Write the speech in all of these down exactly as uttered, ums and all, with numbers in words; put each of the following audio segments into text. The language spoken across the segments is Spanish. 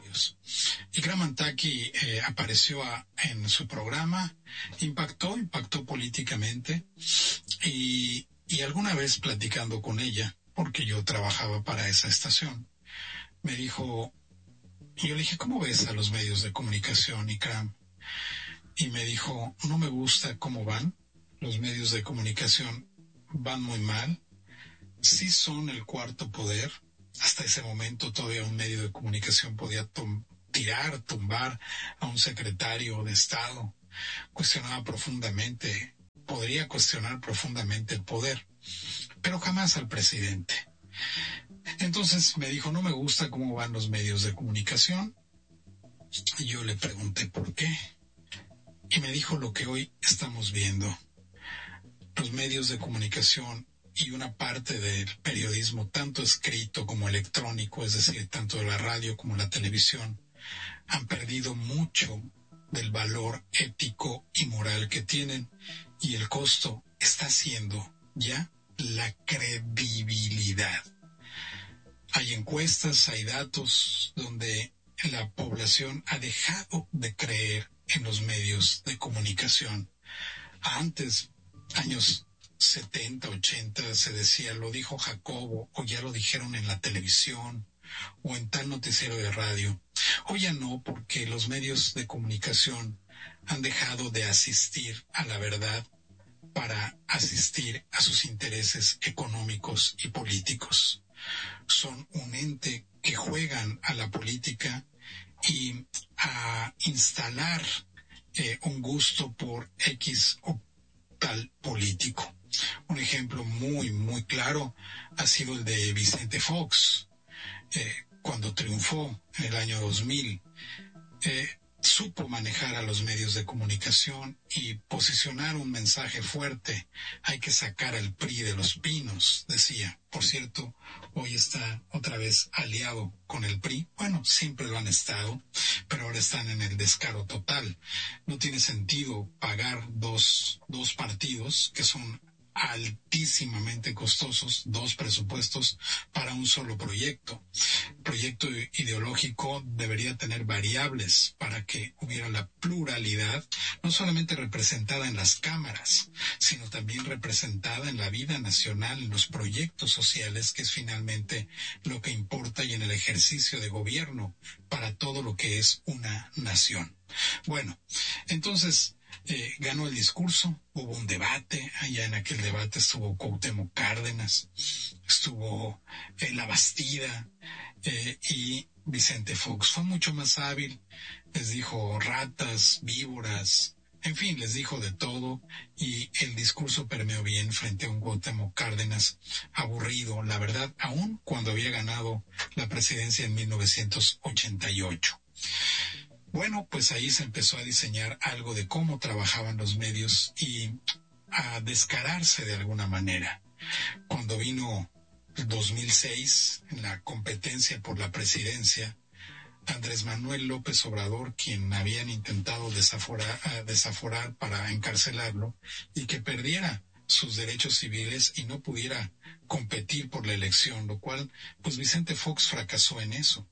medios. Ikram Taki eh, apareció a, en su programa, impactó, impactó políticamente, y, y alguna vez platicando con ella, porque yo trabajaba para esa estación, me dijo, y yo le dije, ¿cómo ves a los medios de comunicación, Ikram? Y me dijo, no me gusta cómo van, los medios de comunicación van muy mal, sí son el cuarto poder. Hasta ese momento todavía un medio de comunicación podía tum- tirar, tumbar a un secretario de Estado. Cuestionaba profundamente, podría cuestionar profundamente el poder, pero jamás al presidente. Entonces me dijo, no me gusta cómo van los medios de comunicación. Y yo le pregunté por qué. Y me dijo lo que hoy estamos viendo. Los medios de comunicación y una parte del periodismo, tanto escrito como electrónico, es decir, tanto de la radio como la televisión, han perdido mucho del valor ético y moral que tienen, y el costo está siendo ya la credibilidad. Hay encuestas, hay datos donde la población ha dejado de creer en los medios de comunicación. Antes, años setenta, ochenta, se decía, lo dijo Jacobo, o ya lo dijeron en la televisión, o en tal noticiero de radio. Hoy ya no, porque los medios de comunicación han dejado de asistir a la verdad para asistir a sus intereses económicos y políticos. Son un ente que juegan a la política y a instalar eh, un gusto por X o tal político. Un ejemplo muy, muy claro ha sido el de Vicente Fox. Eh, cuando triunfó en el año dos mil, eh, supo manejar a los medios de comunicación y posicionar un mensaje fuerte. Hay que sacar al P R I de los pinos, decía. Por cierto, hoy está otra vez aliado con el P R I. Bueno, siempre lo han estado, pero ahora están en el descaro total. No tiene sentido pagar dos, dos partidos que son altísimamente costosos, dos presupuestos para un solo proyecto. El proyecto ideológico debería tener variables para que hubiera la pluralidad, no solamente representada en las cámaras, sino también representada en la vida nacional, en los proyectos sociales, que es finalmente lo que importa, y en el ejercicio de gobierno para todo lo que es una nación. Bueno, entonces, Eh, ganó el discurso, hubo un debate, allá en aquel debate estuvo Cuauhtémoc Cárdenas, estuvo eh, La Bastida eh, y Vicente Fox. Fue mucho más hábil, les dijo ratas, víboras, en fin, les dijo de todo, y el discurso permeó bien frente a un Cuauhtémoc Cárdenas aburrido, la verdad, aún cuando había ganado la presidencia en mil novecientos ochenta y ocho. Bueno, pues ahí se empezó a diseñar algo de cómo trabajaban los medios y a descararse de alguna manera. Cuando vino el dos mil seis, en la competencia por la presidencia, Andrés Manuel López Obrador, quien habían intentado desaforar, desaforar para encarcelarlo y que perdiera sus derechos civiles y no pudiera competir por la elección, lo cual, pues Vicente Fox fracasó en eso.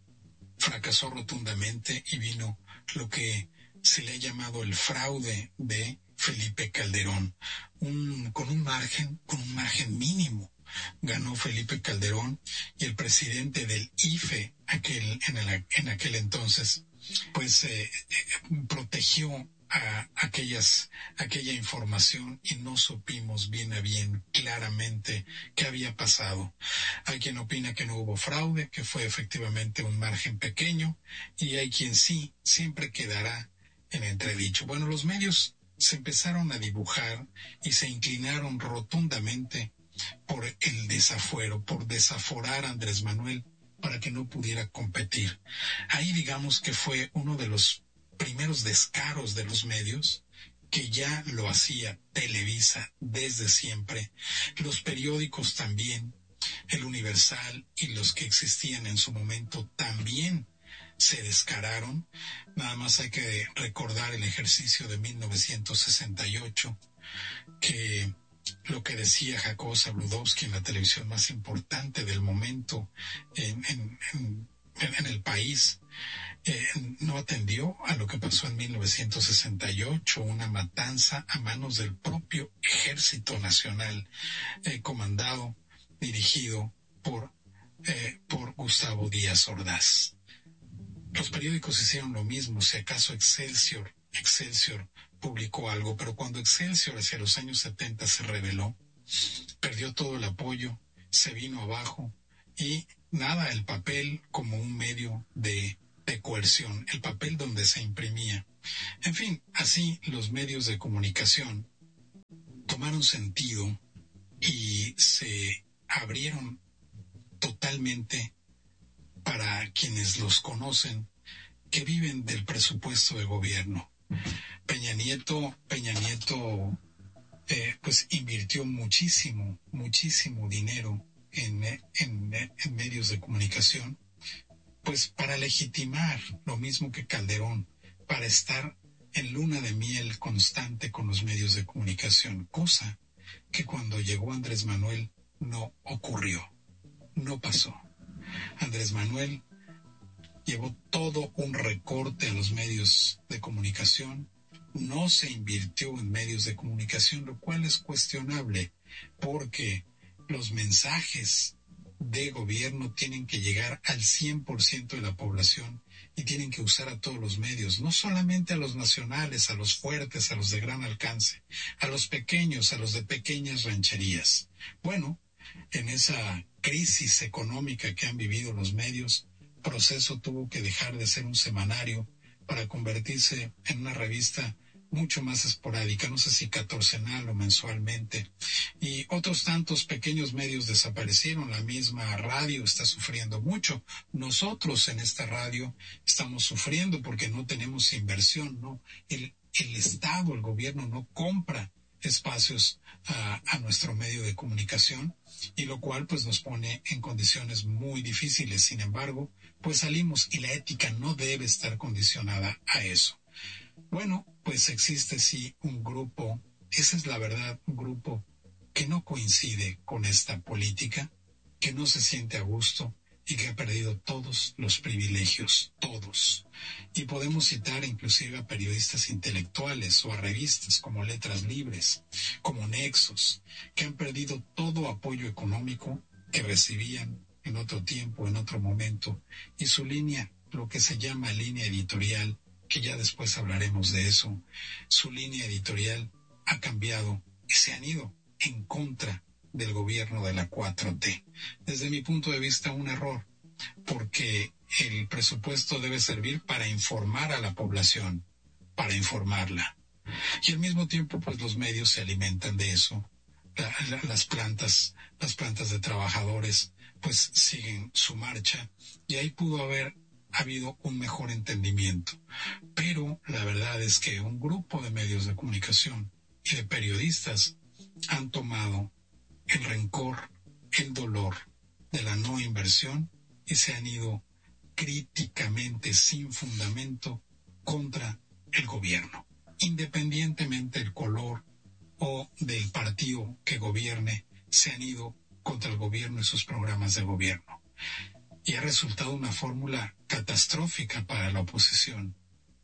Fracasó rotundamente y vino lo que se le ha llamado el fraude de Felipe Calderón, un, con un margen, con un margen mínimo. Ganó Felipe Calderón, y el presidente del I F E, aquel, en, el, en aquel entonces, pues eh, eh, protegió a aquellas, aquella información, y no supimos bien a bien claramente qué había pasado. Hay quien opina que no hubo fraude, que fue efectivamente un margen pequeño, y hay quien sí, siempre quedará en entredicho. Bueno, los medios se empezaron a dibujar y se inclinaron rotundamente por el desafuero, por desaforar a Andrés Manuel para que no pudiera competir. Ahí digamos que fue uno de los primeros descaros de los medios, que ya lo hacía Televisa desde siempre, los periódicos también, el Universal y los que existían en su momento también se descararon. Nada más hay que recordar el ejercicio de mil novecientos sesenta y ocho, que lo que decía Jacobo Zabludovsky en la televisión más importante del momento en, en, en, en el país, Eh, no atendió a lo que pasó en mil novecientos sesenta y ocho, una matanza a manos del propio Ejército Nacional, eh, comandado, dirigido por, eh, por Gustavo Díaz Ordaz. Los periódicos hicieron lo mismo, si acaso Excelsior, Excelsior publicó algo, pero cuando Excelsior hacia los años setenta se rebeló, perdió todo el apoyo, se vino abajo y nada, el papel como un medio de, de coerción, el papel donde se imprimía. En fin, así los medios de comunicación tomaron sentido y se abrieron totalmente para quienes los conocen, que viven del presupuesto de gobierno. Peña Nieto, Peña Nieto, eh, pues invirtió muchísimo, muchísimo dinero en, en, en medios de comunicación, pues para legitimar lo mismo que Calderón, para estar en luna de miel constante con los medios de comunicación, cosa que cuando llegó Andrés Manuel no ocurrió, no pasó. Andrés Manuel llevó todo un recorte a los medios de comunicación, no se invirtió en medios de comunicación, lo cual es cuestionable, porque los mensajes de gobierno tienen que llegar al cien por ciento de la población y tienen que usar a todos los medios, no solamente a los nacionales, a los fuertes, a los de gran alcance, a los pequeños, a los de pequeñas rancherías. Bueno, en esa crisis económica que han vivido los medios, Proceso tuvo que dejar de ser un semanario para convertirse en una revista mucho más esporádica, no sé si catorcenal o mensualmente, y otros tantos pequeños medios desaparecieron. La misma radio está sufriendo mucho. Nosotros en esta radio estamos sufriendo porque no tenemos inversión, ¿no? El, el Estado, el gobierno no compra espacios a, a nuestro medio de comunicación, y lo cual pues nos pone en condiciones muy difíciles. Sin embargo, pues salimos y la ética no debe estar condicionada a eso. Bueno, pues existe sí un grupo, esa es la verdad, un grupo que no coincide con esta política, que no se siente a gusto y que ha perdido todos los privilegios, todos. Y podemos citar inclusive a periodistas intelectuales o a revistas como Letras Libres, como Nexos, que han perdido todo apoyo económico que recibían en otro tiempo, en otro momento, y su línea, lo que se llama línea editorial, que ya después hablaremos de eso, su línea editorial ha cambiado y se han ido en contra del gobierno de la cuatro T. Desde mi punto de vista, un error, porque el presupuesto debe servir para informar a la población, para informarla. Y al mismo tiempo, pues los medios se alimentan de eso. La, la, las plantas, las plantas de trabajadores, pues siguen su marcha, y ahí pudo haber habido un mejor entendimiento. Pero la verdad es que un grupo de medios de comunicación y de periodistas han tomado el rencor, el dolor de la no inversión y se han ido críticamente, sin fundamento, contra el gobierno, independientemente del color o del partido que gobierne. Se han ido contra el gobierno y sus programas de gobierno. Y ha resultado una fórmula catastrófica para la oposición.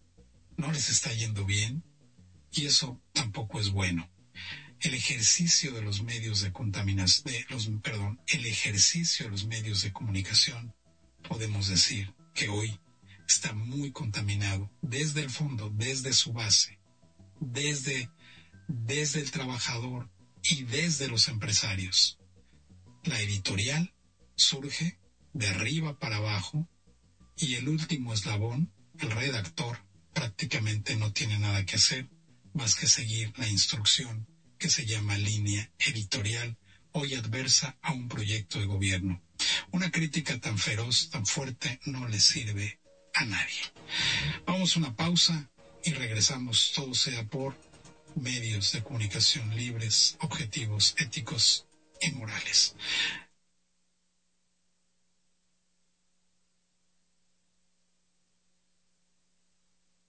No les está yendo bien y eso tampoco es bueno. El ejercicio de los medios de contaminación, de los, perdón, el ejercicio de los medios de comunicación, podemos decir que hoy está muy contaminado desde el fondo, desde su base, desde, desde el trabajador y desde los empresarios. La editorial surge de arriba para abajo y el último eslabón, el redactor, prácticamente no tiene nada que hacer más que seguir la instrucción que se llama línea editorial, hoy adversa a un proyecto de gobierno. Una crítica tan feroz, tan fuerte, no le sirve a nadie. Vamos a una pausa y regresamos. Todo sea por medios de comunicación libres, objetivos, éticos y morales.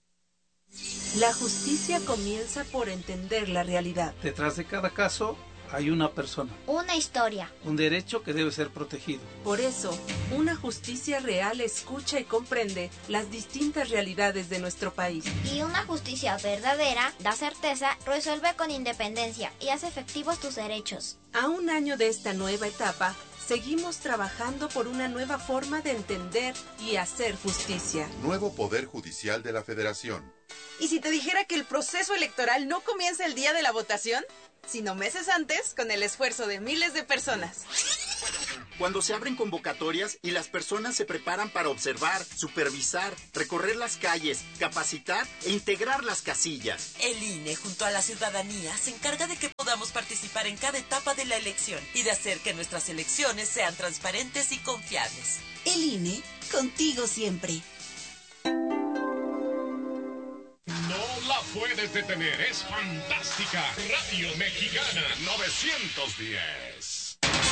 La justicia comienza por entender la realidad. Detrás de cada caso hay una persona. Una historia. Un derecho que debe ser protegido. Por eso, una justicia real escucha y comprende las distintas realidades de nuestro país. Y una justicia verdadera da certeza, resuelve con independencia y hace efectivos tus derechos. A un año de esta nueva etapa, seguimos trabajando por una nueva forma de entender y hacer justicia. Nuevo Poder Judicial de la Federación. ¿Y si te dijera que el proceso electoral no comienza el día de la votación, sino meses antes, con el esfuerzo de miles de personas? Cuando se abren convocatorias y las personas se preparan para observar, supervisar, recorrer las calles, capacitar e integrar las casillas. El I N E, junto a la ciudadanía, se encarga de que podamos participar en cada etapa de la elección y de hacer que nuestras elecciones sean transparentes y confiables. El I N E, contigo siempre. No la puedes detener, es fantástica. Radio Mexicana novecientos diez.